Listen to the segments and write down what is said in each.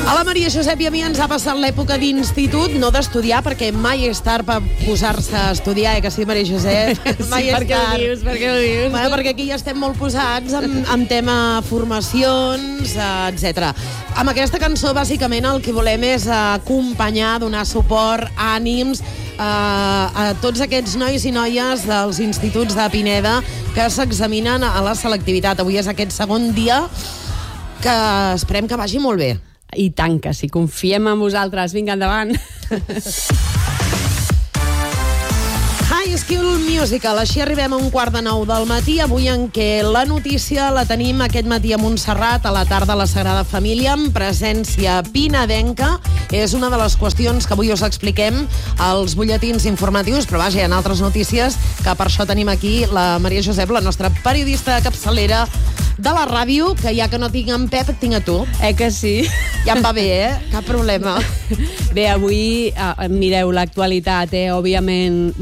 A la Maria Josep i a mi ens ha passat l'època d'institut, no d'estudiar, perquè mai és tard per posar-se a estudiar, que sí, Maria Josep? Mai és tard. Per què ho dius? Bueno, perquè aquí ja estem molt posats en tema formacions, etc. Amb aquesta cançó, bàsicament, el que volem és acompanyar, donar suport, ànims a tots aquests nois i noies dels instituts de Pineda que s'examinen a la selectivitat. Avui és aquest segon dia que esperem que vagi molt bé. I tant que sí, confiem en vosaltres. Vinga, endavant. High School Musical, així arribem a 8:45 del matí, avui en què la notícia la tenim aquest matí a Montserrat, a la tarda a la Sagrada Família, amb presència pinedenca. És una de les qüestions que avui us expliquem als butlletins informatius, però vaja, hi ha altres notícies que per això tenim aquí la Maria Josep, la nostra periodista capçalera de la ràdio, que ja que no tinc en Pep, tinc a tu. Que sí? Ja em va bé, Cap problema. Bé, avui, mireu, l'actualitat, òbviament,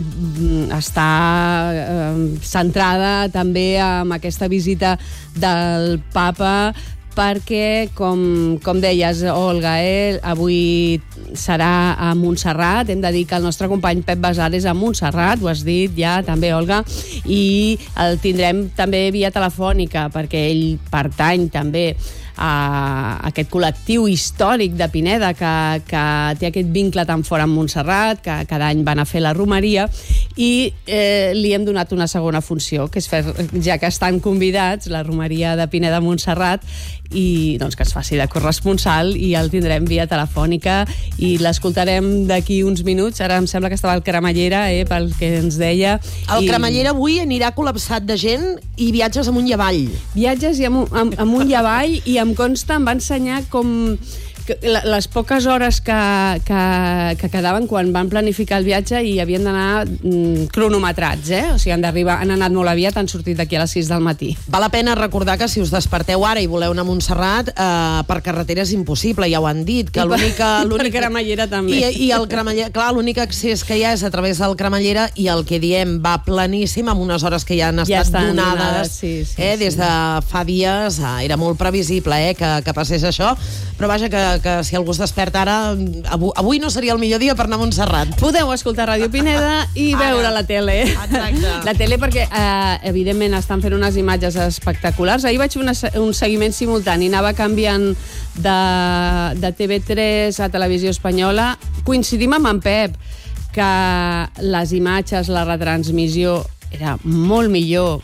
està centrada també en aquesta visita del papa, perquè, com deies, Olga, avui serà a Montserrat. Hem de dir que el nostre company Pep Basal és a Montserrat, ho has dit ja també, Olga, i el tindrem també via telefònica, perquè ell pertany també a aquest col·lectiu històric de Pineda que té aquest vincle tan fort amb Montserrat, que cada any van a fer la romeria, i li hem donat una segona funció, que és fer, ja que estan convidats, la romeria de Pineda a Montserrat, i doncs que es faci de corresponsal, i el tindrem via telefònica i l'escoltarem d'aquí uns minuts. Ara em sembla que estava al Cremallera, pel que ens deia. El Cremallera avui anirà col·lapsat de gent i viatges amunt i avall. Viatges amunt i avall, i em consta, em va ensenyar com les poques hores que quedaven quan van planificar el viatge i havien d'anar cronometrats, o sigui, han anat molt aviat, han sortit d'aquí a les 6 del matí. Val la pena recordar que si us desperteu ara i voleu anar a Montserrat, per carretera és impossible, ja ho han dit, que per Cremallera també. I el Cremallera, clar, l'únic accés que hi ha és a través del Cremallera, i el que diem va planíssim, amb unes hores que ja han estat donades, des de fa dies, era molt previsible que passés això, però vaja, que si algú es desperta ara, avui no seria el millor dia per anar a Montserrat. Podeu escoltar Ràdio Pineda i veure la tele. Exacte. La tele, perquè evidentment estan fent unes imatges espectaculars. Ahir vaig fer un seguiment simultani, anava canviant de TV3 a Televisió Espanyola. Coincidim amb en Pep, que les imatges, la retransmissió era molt millor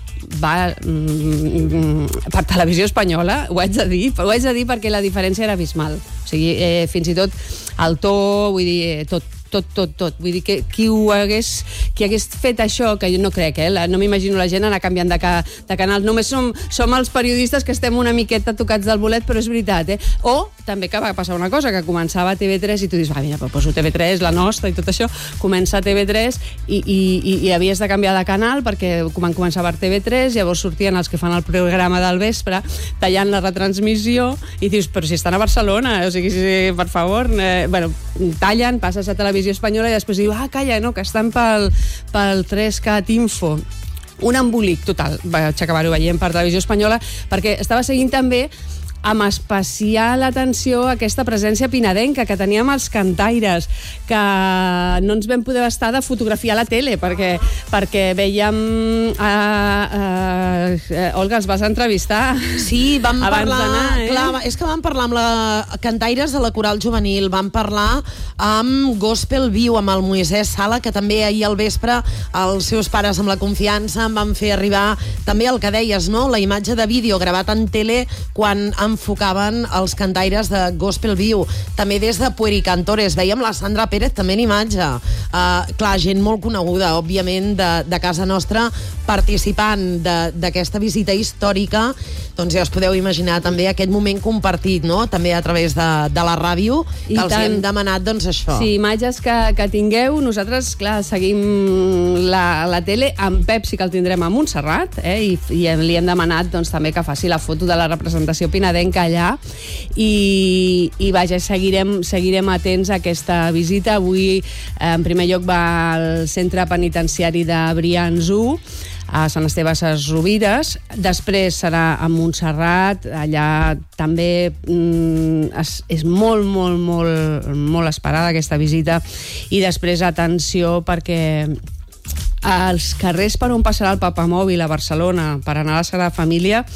per Televisió Espanyola, ho haig de dir perquè la diferència era abismal. O sigui, fins i tot el to, vull dir, tot. Vull dir que qui hagués fet això, que jo no crec, no m'imagino la gent anar canviant de canal. Només som els periodistes que estem una miqueta tocats del bolet, però és veritat, O també que va passar una cosa, que començava a TV3 i tu dius, mira, però poso TV3, la nostra i tot això, comença a TV3 i havies de canviar de canal perquè van començar per TV3, llavors sortien els que fan el programa del vespre tallant la retransmissió i dius, però si estan a Barcelona, o sigui, per favor, tallen, passes a Televisió Espanyola i després diu, calla, no, que estan pel 3Cat Info. Un embolic total. Vaig acabar-ho veient per Televisió Espanyola perquè estava seguint també amb especial atenció aquesta presència pinedenca que teníem els cantaires, que no ens vam poder estar de fotografiar a la tele perquè veiem Olga, els vas entrevistar. Sí, vam parlar, clar, és que vam parlar amb la cantaires de la Coral Juvenil, vam parlar amb Gospel Viu, amb el Moisès Sala, que també ahir al vespre els seus pares amb la confiança em van fer arribar també el que deies, no? La imatge de vídeo gravat en tele quan enfocaven els cantaires de Gospel Viu. També des de Puericantores veiem la Sandra Pérez també en imatge. Clar, gent molt coneguda, òbviament, de casa nostra, participant d'aquesta visita històrica. Doncs ja us podeu imaginar també aquest moment compartit, no? També a través de la ràdio, que els hem demanat, doncs, això. Sí, imatges que tingueu. Nosaltres, clar, seguim la tele. En Pep sí que el tindrem a Montserrat, i li hem demanat, doncs, també que faci la foto de la representació pinedenca allà, i vaja, seguirem atents a aquesta visita. Avui, en primer lloc, va al centre penitenciari de Brians 1, a Sant Esteve Sesrovires. Després serà a Montserrat, allà també és molt esperada aquesta visita. I després, atenció, perquè els carrers per on passarà el Papamòbil a Barcelona per anar a la Sagrada Família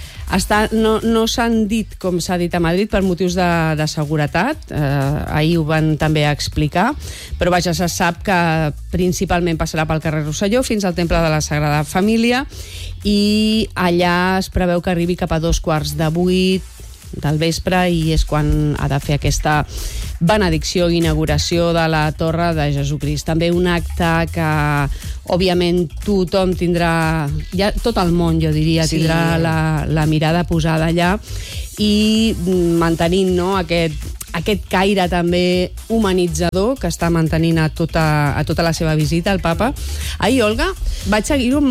no s'han dit com s'ha dit a Madrid per motius de seguretat. Ahir ho van també explicar, però vaja, se sap que principalment passarà pel carrer Rosselló fins al Temple de la Sagrada Família, i allà es preveu que arribi cap a 7:15 del vespre, i és quan ha de fer aquesta benedicció i inauguració de la Torre de Jesucrist. També un acte que òbviament tothom tindrà, ja tot el món jo diria, tindrà la mirada posada allà, i mantenint, no, aquest caire també humanitzador que està mantenint a tota la seva visita el papa. Ahir, Olga, vaig seguir-ho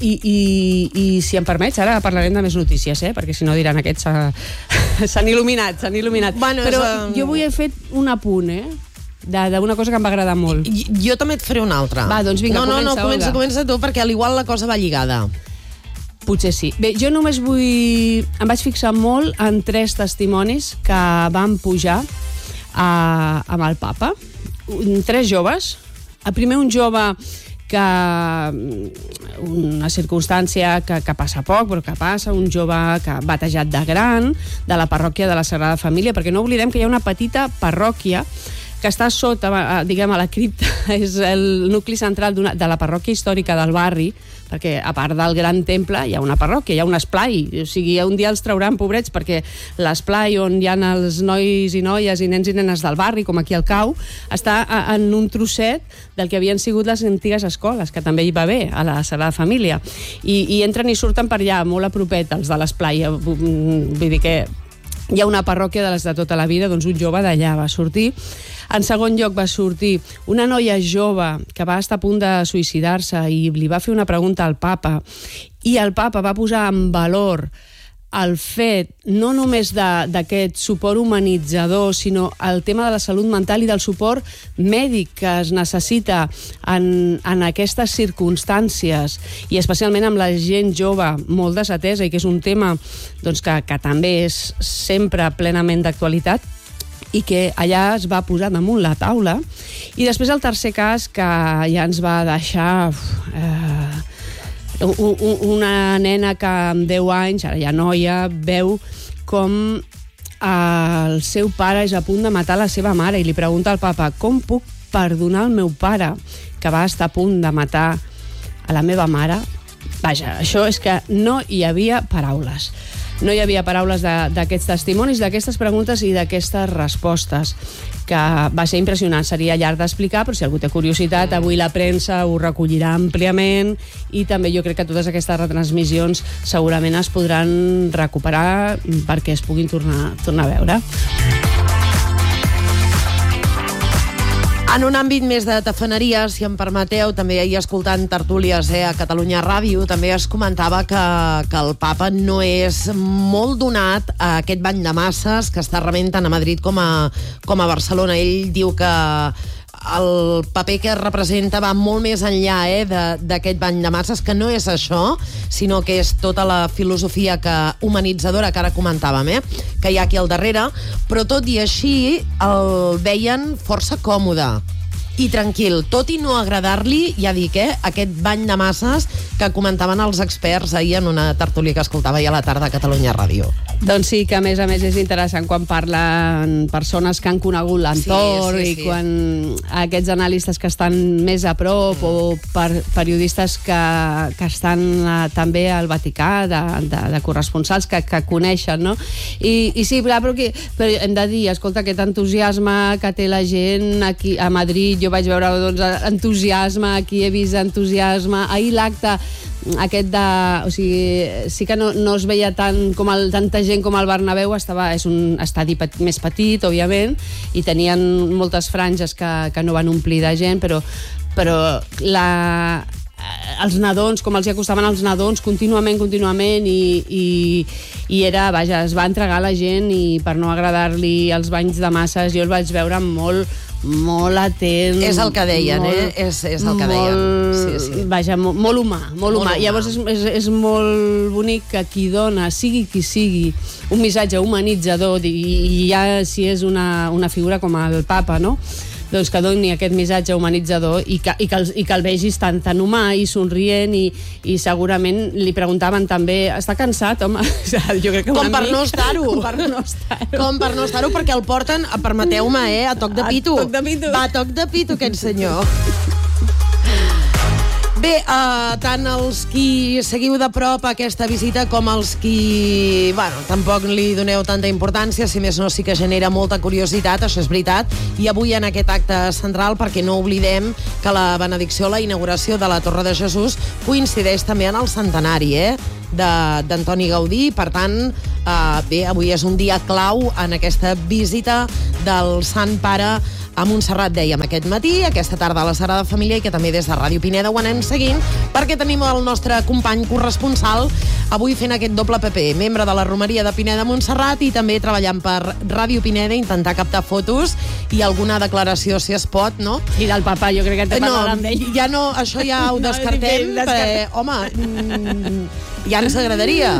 i si em permets, ara parlarem de més notícies, perquè si no diran aquests s'han il·luminat. Bueno, però jo avui he fet un apunt, d'una cosa que em va agradar molt. Jo també et faré una altra. Va, doncs vinga, comença tu, perquè al igual la cosa va lligada. Potser sí. Bé, jo només em vaig fixar molt en 3 testimonis que van pujar amb el papa. 3 joves. El primer, un jove que una circumstància que passa poc, però que passa, un jove que batejat de gran, de la parròquia de la Sagrada Família, perquè no oblidem que hi ha una petita parròquia que està sota, diguem, a la cripta, és el nucli central de la parròquia històrica del barri, perquè a part del gran temple hi ha una parròquia, hi ha un esplai, o sigui, un dia els trauran, pobrets, perquè l'esplai on hi ha els nois i noies i nens i nenes del barri, com aquí al Cau, està en un trosset del que havien sigut les antigues escoles, que també hi va haver a la Sagrada Família, i entren i surten per allà, molt a propet, els de l'esplai. Vull dir que hi ha una parròquia de les de tota la vida, doncs un jove d'allà va sortir. En segon lloc va sortir una noia jove que va estar a punt de suïcidar-se i li va fer una pregunta al papa, i el papa va posar en valor el fet no només d'aquest suport humanitzador, sinó el tema de la salut mental i del suport mèdic que es necessita en aquestes circumstàncies, i especialment amb la gent jove molt desatesa, i que és un tema doncs, que també és sempre plenament d'actualitat, i que allà es va posar damunt la taula. I després el tercer cas, que ja ens va deixar una nena que amb 10 anys, ara ja noia, veu com el seu pare és a punt de matar la seva mare, i li pregunta al papa: com puc perdonar el meu pare que va estar a punt de matar a la meva mare? Vaja, això és que no hi havia paraules. No hi havia paraules d'aquests testimonis, d'aquestes preguntes i d'aquestes respostes, que va ser impressionant. Seria llarg d'explicar, però si algú té curiositat, avui la premsa ho recollirà àmpliament, i també jo crec que totes aquestes retransmissions segurament es podran recuperar perquè es puguin tornar a veure. En un àmbit més de tafaneria, si em permeteu, també ahir escoltant tertúlies a Catalunya Ràdio, també es comentava que el papa no és molt donat a aquest bany de masses que està rebent tant a Madrid com a Barcelona. Ell diu que el paper que representa va molt més enllà d'aquest bany de masses, que no és això, sinó que és tota la filosofia humanitzadora que ara comentàvem, que hi ha aquí al darrere, però tot i així el veien força còmode i tranquil, tot i no agradar-li, ja dic, aquest bany de masses que comentaven els experts ahir en una tertúlia que escoltava ahir a la tarda a Catalunya Ràdio. Doncs sí, que a més és interessant quan parlen persones que han conegut l'entorn, i quan aquests analistes que estan més a prop, o periodistes que estan també al Vaticà, de corresponsals que coneixen, no? I sí, clar, però hem de dir, escolta, aquest entusiasme que té la gent aquí a Madrid, jo vaig veure entusiasme, aquí he vist entusiasme, ahir l'acte aquest o sigui, sí que no es veia tanta gent com al Bernabéu, és un estadi més petit, òbviament, i tenien moltes franges que no van omplir de gent, però els nadons, com els hi acostaven els nadons contínuament, i era, vaja, es va entregar a la gent i per no agradar-li els banys de masses jo el vaig veure molt atent. És el que deien, És el que deien. Sí. Vaja, molt humà. Llavors és molt bonic que qui dona, sigui qui sigui, un missatge humanitzador, i ja si és una figura com el papa, no?, doncs que doni aquest missatge humanitzador i que el vegis tan humà i somrient i segurament li preguntaven també, està cansat, home? Jo crec que com per no estar-ho. Com per no estar-ho, perquè el porten, permeteu-me, a toc de pito. Va a toc de pito, aquest senyor. Bé, tant els qui seguiu de prop aquesta visita com els qui, tampoc li doneu tanta importància, si més no sí que genera molta curiositat, això és veritat, i avui en aquest acte central, perquè no oblidem que la benedicció, la inauguració de la Torre de Jesús coincideix també en el centenari, d'Antoni Gaudí. Per tant, avui és un dia clau en aquesta visita del Sant Pare a Montserrat, dèiem, aquest matí, aquesta tarda a la Sagrada Família, i que també des de Ràdio Pineda ho anem seguint, perquè tenim el nostre company corresponsal avui fent aquest doble paper, membre de la Romeria de Pineda Montserrat i també treballant per Ràdio Pineda, intentar captar fotos i alguna declaració, si es pot, no? I del papa, jo crec que te parlarà amb ell. Ja no, això ja ho descartem, perquè, home, ja ens agradaria.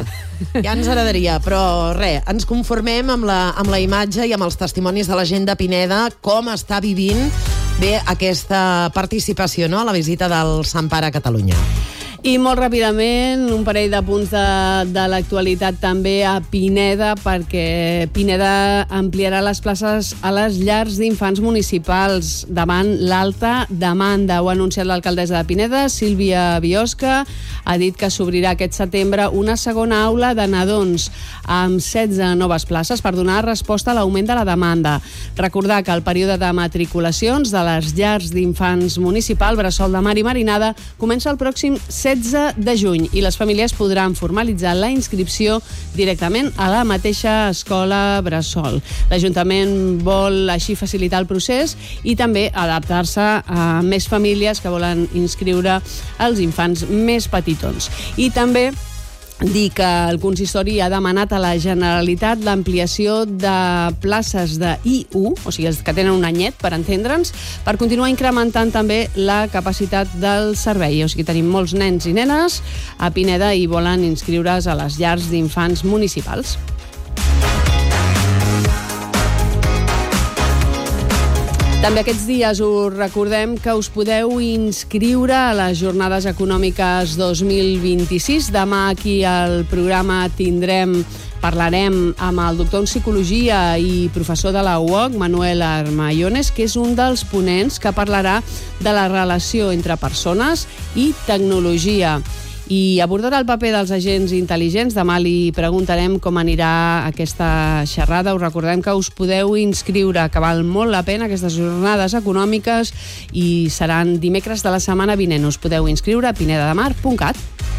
Però res, ens conformem amb la imatge i amb els testimonis de la gent de Pineda, com està vivint bé aquesta participació, no?, a la visita del Sant Pare a Catalunya. I molt ràpidament, un parell de punts de l'actualitat també a Pineda, perquè Pineda ampliarà les places a les llars d'infants municipals davant l'alta demanda. Ho ha anunciat l'alcaldessa de Pineda, Sílvia Biosca. Ha dit que s'obrirà aquest setembre una segona aula de nadons amb 16 noves places per donar resposta a l'augment de la demanda. Recordar que el període de matriculacions de les llars d'infants municipal Bressol de Mar i Marinada comença el pròxim 16 de juny i les famílies podran formalitzar la inscripció directament a la mateixa escola Bressol. L'Ajuntament vol així facilitar el procés i també adaptar-se a més famílies que volen inscriure els infants més petitons. I també dir que el consistori ha demanat a la Generalitat l'ampliació de places de I1, o sigui, els que tenen un anyet, per entendre'ns, per continuar incrementant també la capacitat del servei. O sigui, tenim molts nens i nenes a Pineda i volen inscriure's a les llars d'infants municipals. També aquests dies us recordem que us podeu inscriure a les Jornades Econòmiques 2026. Demà aquí al programa parlarem amb el doctor en Psicologia i professor de la UOC, Manuel Armayones, que és un dels ponents que parlarà de la relació entre persones i tecnologia. I abordarà el paper dels agents intel·ligents. Demà li preguntarem com anirà aquesta xerrada. Us recordem que us podeu inscriure, que val molt la pena aquestes jornades econòmiques, i seran dimecres de la setmana vinent. Us podeu inscriure a pinedademar.cat.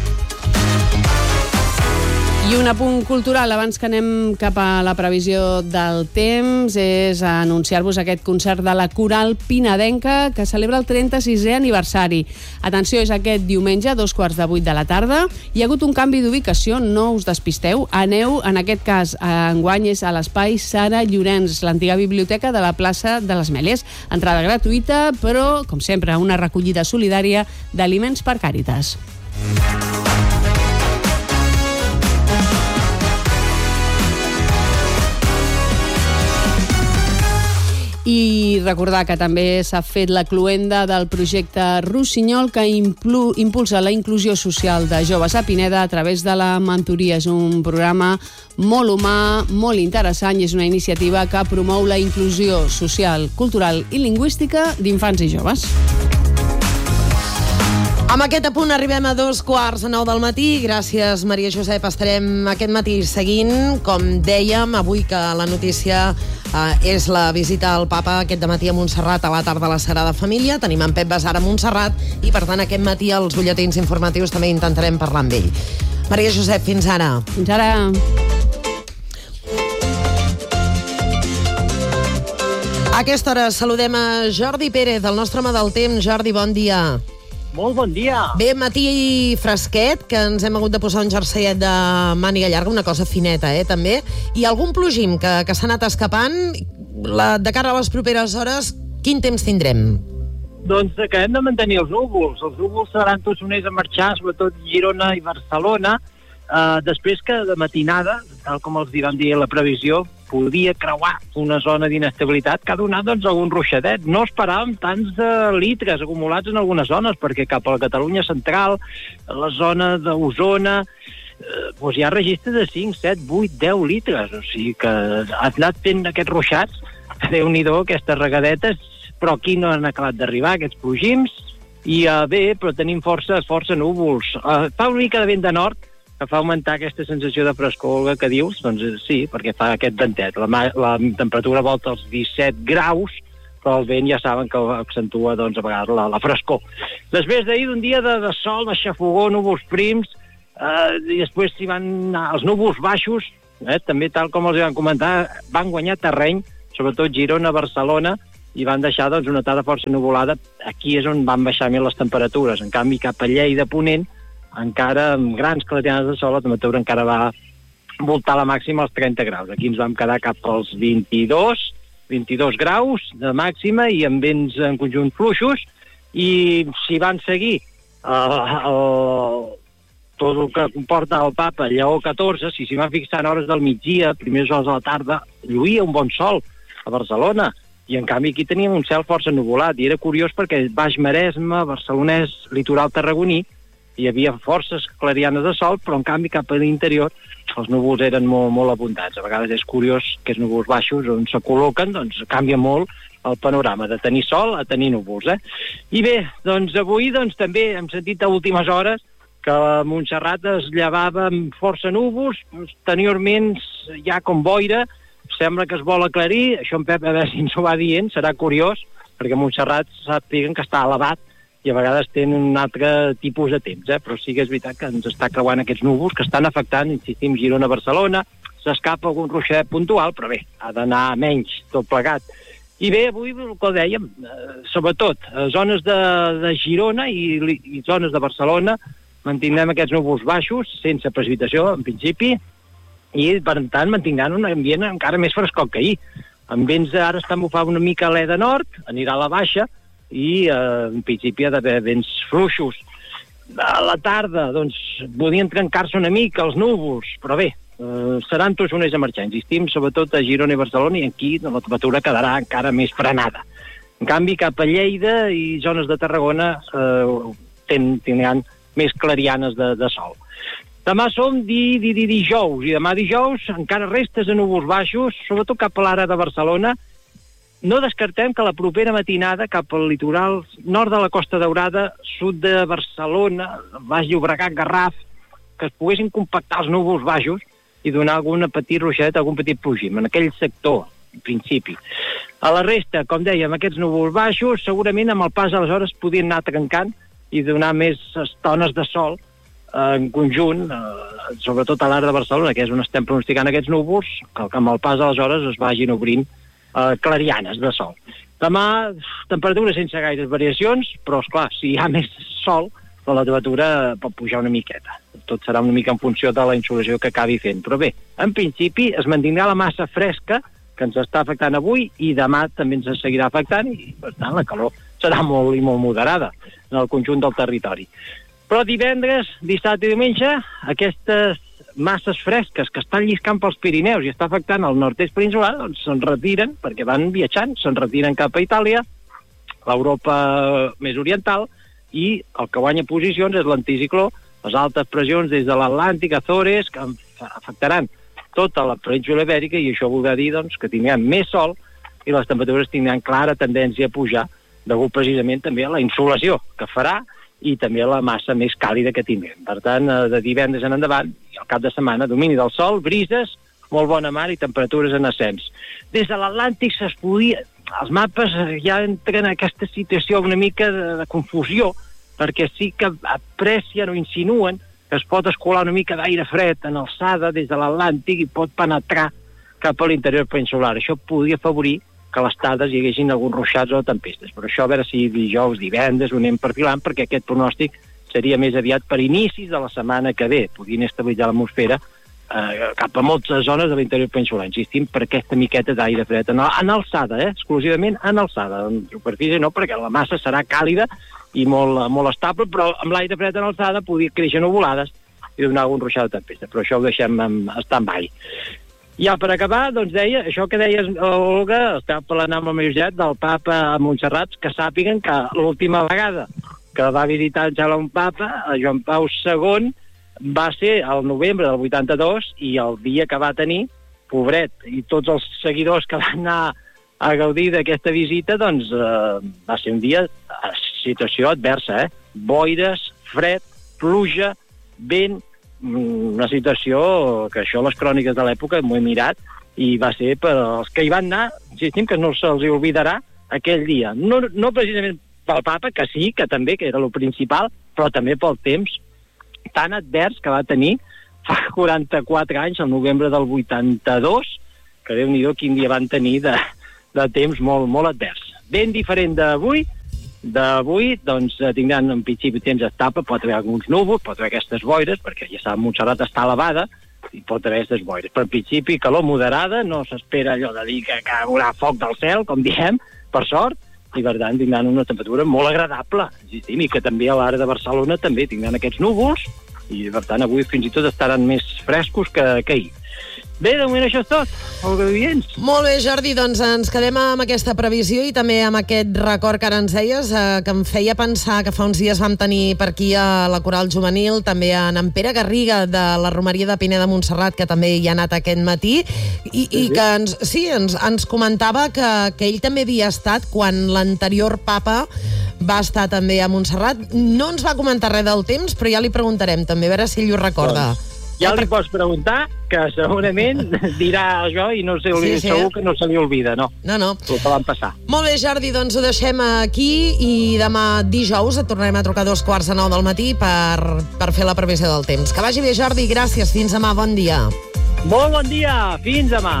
I un apunt cultural, abans que anem cap a la previsió del temps, és anunciar-vos aquest concert de la Coral Pinedenca, que celebra el 36è aniversari. Atenció, és aquest diumenge a 7:15 de la tarda. Hi ha hagut un canvi d'ubicació, no us despisteu. Aneu, en aquest cas, enguany és a l'espai Sara Llorenç, l'antiga biblioteca de la plaça de les Mèlies. Entrada gratuïta, però, com sempre, una recollida solidària d'aliments per Càritas. I recordar que també s'ha fet la cloenda del projecte Rossinyol, que impulsa la inclusió social de joves a Pineda a través de la mentoria. És un programa molt humà, molt interessant, i és una iniciativa que promou la inclusió social, cultural i lingüística d'infants i joves. Amb aquest apunt arribem a 7:15 del matí. Gràcies, Maria Josep. Estarem aquest matí seguint, com dèiem, avui que la notícia és la visita al papa aquest dematí a Montserrat, a la tarda a la Sagrada Família. Tenim en Pep Basar a Montserrat i, per tant, aquest matí als butlletins informatius també intentarem parlar amb ell. Maria Josep, fins ara. Fins ara. A aquesta hora saludem a Jordi Pérez, el nostre home del temps. Jordi, bon dia. Molt bon dia. Bé, matí fresquet, que ens hem hagut de posar un jerseiet de màniga llarga, una cosa fineta, també. I algun plogim que s'ha anat escapant. De cara a les properes hores, quin temps tindrem? Doncs acabem de mantenir els núvols. Els núvols seran tots units a marxar, sobretot Girona i Barcelona. Després que de matinada, tal com els vam dir a la previsió, podia creuar una zona d'inestabilitat que ha donat algun ruixadet. No esperàvem tants litres acumulats en algunes zones, perquè cap a la Catalunya central, la zona d'Osona, hi ha registres de 5, 7, 8, 10 litres. O sigui que ha anat fent aquests ruixats, Déu-n'hi-do, aquestes regadetes, però aquí no han acabat d'arribar, aquests plogims, i bé, però tenim força núvols. Fa una mica de vent de nord, que fa augmentar aquesta sensació de frescor que dius, doncs sí, perquè fa aquest ventet. La temperatura volta als 17 graus, però el vent ja saben que accentua a vegades la frescor. Després d'ahir d'un dia de sol, de xafogó, núvols prims, i després s'hi van anar els núvols baixos, també tal com els van comentar, van guanyar terreny, sobretot Girona, Barcelona, i van deixar una tarda força nuvolada. Aquí és on van baixar més les temperatures. En canvi, cap a Lleida, Ponent, encara amb grans clarianes de sol, la temperatura encara va voltar la màxima als 30 graus. Aquí ens vam quedar cap als 22 graus de màxima i amb vents en conjunt fluixos, i si van seguir tot el que comporta el Papa, Lleó XIV, si s'hi van fixar en hores del migdia, primers hores de la tarda, lluïa un bon sol a Barcelona, i en canvi aquí teníem un cel força nuvolat, i era curiós perquè Baix Maresme, Barcelonès, litoral tarragoní, hi havia forces clarianes de sol, però en canvi cap a l'interior els núvols eren molt abundants. A vegades és curiós que els núvols baixos on se col·loquen, doncs canvia molt el panorama de tenir sol a tenir núvols. I bé, doncs avui també hem sentit a últimes hores que a Montserrat es llevava amb força núvols, posteriorment ja com boira, sembla que es vol aclarir, això en Pep a veure si ens ho va dient, serà curiós, perquè a Montserrat sàpiguen que està elevat i a vegades tenen un altre tipus de temps, però sí que és veritat que ens està creuant aquests núvols que estan afectant, insistim, Girona-Barcelona, s'escapa algun ruixadet puntual, però bé, ha d'anar menys, tot plegat. I bé, avui, el que dèiem, sobretot, zones de Girona i zones de Barcelona, mantindrem aquests núvols baixos, sense precipitació, en principi, i, per tant, mantindran un ambient encara més frescot que ahir. Amb vents ara estan bufant una mica a l'E de nord, anirà a la baixa, i en principi ha d'haver vents fluixos. A la tarda, doncs, podien trencar-se una mica els núvols, però bé, seran tots units a marxar. Insistim, sobretot a Girona i Barcelona, i aquí la temperatura quedarà encara més frenada. En canvi, cap a Lleida i zones de Tarragona tindran més clarianes de sol. Demà som dijous, i demà dijous encara restes de núvols baixos, sobretot cap a l'àrea de Barcelona. No descartem que la propera matinada cap al litoral nord de la Costa Daurada, sud de Barcelona, Baix Llobregat, Garraf, que es poguessin compactar els núvols baixos i donar algun petit ruixadet, algun petit plogim en aquell sector, en principi. A la resta, com dèiem, aquests núvols baixos, segurament amb el pas de les hores podien anar trencant i donar més estones de sol en conjunt, sobretot a l'àrea de Barcelona, que és on estem pronosticant aquests núvols, que amb el pas de les hores es vagin obrint clarianes de sol. Demà, temperatura sense gaires variacions, però, esclar, si hi ha més sol, la temperatura pot pujar una miqueta. Tot serà una mica en funció de la insolació que acabi fent. Però bé, en principi es mantindrà la massa fresca que ens està afectant avui i demà també ens seguirà afectant i, per tant, la calor serà molt i molt moderada en el conjunt del territori. Però divendres, dissabte i diumenge, aquestes masses fresques que estan lliscant pels Pirineus i està afectant el nord-est peninsular, doncs se'n retiren, perquè van viatjant, se'n retiren cap a Itàlia, l'Europa més oriental, i el que guanya posicions és l'anticicló, les altes pressions des de l'Atlàntic, Azores, que afectaran tota la península Ibèrica, i això voldrà dir doncs, que tindran més sol i les temperatures tindran clara tendència a pujar, degut precisament també a la insolació que farà i també a la massa més càlida que tindrem. Per tant, de divendres en endavant, i al cap de setmana, domini del sol, brises, molt bona mar i temperatures en ascens. Des de l'Atlàntic els mapes ja entren en aquesta situació una mica de confusió, perquè sí que aprecien o insinuen que es pot escolar una mica d'aire fred en alçada des de l'Atlàntic i pot penetrar cap a l'interior peninsular. Això podria afavorir que a les tardes hi haguessin alguns ruixats o tempestes. Però això a veure si dijous, divendres ho anem perfilant, perquè aquest pronòstic seria més aviat per inicis de la setmana que ve, podien estabilitzar l'atmosfera cap a moltes zones de l'interior peninsular, insistim, per aquesta miqueta d'aire fred en alçada, exclusivament en alçada, en superfície no, perquè la massa serà càlida i molt estable, però amb l'aire fred en alçada podria créixer nuvolades i donar algun ruixat de tempesta, però això ho deixem en stand-by. Ja per acabar, doncs deia, això que deies, Olga, estava parlant amb el meu jet del papa a Montserrat, que sàpiguen que l'última vegada que va visitar un papa, Joan Pau II, va ser al novembre del 82 i el dia que va tenir, pobret, i tots els seguidors que van anar a gaudir d'aquesta visita, doncs va ser un dia, situació adversa, boires, fred, pluja, vent, una situació que això les cròniques de l'època m'ho he mirat i va ser per als que hi van anar, insistim que no se'ls oblidarà aquell dia. No precisament pel papa, que sí, que també, que era el principal, però també pel temps tan advers que va tenir fa 44 anys, al novembre del 82, que Déu-n'hi-do quin dia van tenir de temps molt advers. Ben diferent d'avui, doncs tindran en principi temps estable, pot haver alguns núvols, pot haver aquestes boires, perquè ja sap, Montserrat està elevada, i pot haver aquestes boires. Però en principi calor moderada, no s'espera allò de dir que haurà foc del cel, com diem, per sort, i per tant tindran una temperatura molt agradable, i que també a l'àrea de Barcelona també tindran aquests núvols, i per tant avui fins i tot estaran més frescos que ahir. Bé, de moment això és tot, Olga Vivients. Molt bé, Jordi, doncs ens quedem amb aquesta previsió i també amb aquest record que ara ens deies, que em feia pensar que fa uns dies vam tenir per aquí a la Coral Juvenil, també en Pere Garriga de la Romeria de Pineda Montserrat, que també hi ha anat aquest matí, i que ens comentava que ell també havia estat quan l'anterior papa va estar també a Montserrat. No ens va comentar res del temps, però ja li preguntarem també, a veure si ell ho recorda. Ja li pots preguntar, que segurament dirà això i no sé, segur que no se li oblida, no? No. El que van passar. Molt bé, Jordi, doncs ho deixem aquí i demà dijous et tornarem a trucar a 8:45 del matí per fer la previsió del temps. Que vagi bé, Jordi, gràcies, fins demà, bon dia. Molt bon dia, fins demà.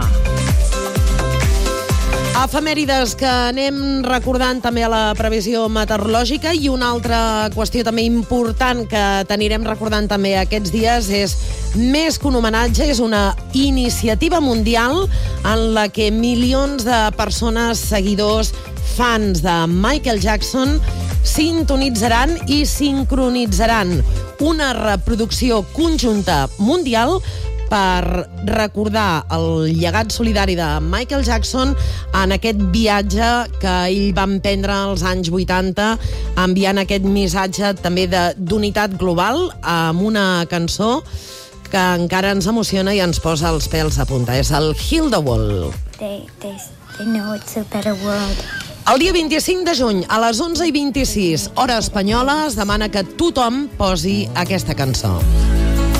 Efemèrides que anem recordant també a la previsió meteorològica, i una altra qüestió també important que t'anirem recordant també aquests dies és més que un homenatge, és una iniciativa mundial en la que milions de persones, seguidors, fans de Michael Jackson sintonitzaran i sincronitzaran una reproducció conjunta mundial per recordar el llegat solidari de Michael Jackson en aquest viatge que ell va emprendre als anys 80, enviant aquest missatge també d'unitat global amb una cançó que encara ens emociona i ens posa els pèls a punta. És el Heal the World. They know it's a better world. El dia 25 de juny, a les 11:26, hora espanyola, es demana que tothom posi aquesta cançó.